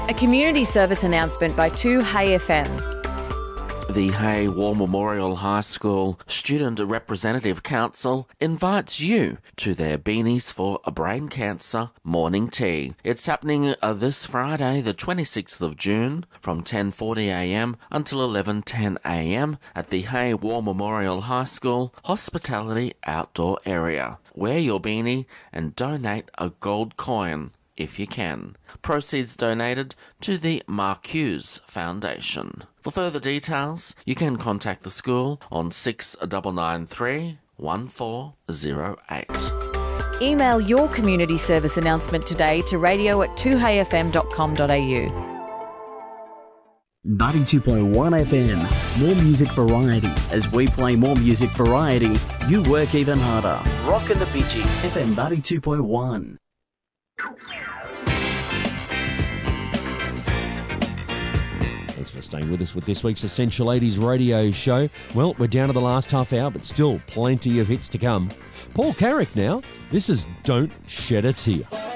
A community service announcement by 2Hey FM. The Hay War Memorial High School Student Representative Council invites you to their Beanies for a Brain Cancer morning tea. It's happening this Friday, the 26th of June, from 10:40am until 11:10am at the Hay War Memorial High School Hospitality Outdoor Area. Wear your beanie and donate a gold coin if you can. Proceeds donated to the Mark Hughes Foundation. For further details, you can contact the school on 6993 1408. Email your community service announcement today to radio@2heyfm.com.au. 92.1 FM, more music variety. As we play more music variety, you work even harder. Rockin' the Bitchy, FM 92.1. Thanks for staying with us with this week's Essential 80s radio show. Well, we're down to the last half hour, but still plenty of hits to come. Paul Carrick now. This is Don't Shed a Tear.